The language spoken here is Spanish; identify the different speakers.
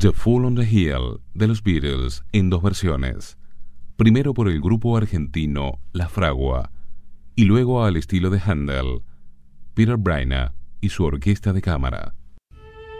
Speaker 1: The Fool on the Hill de los Beatles en dos versiones. Primero por el grupo argentino La Fragua y luego al estilo de Händel, Peter Braina y su orquesta de cámara.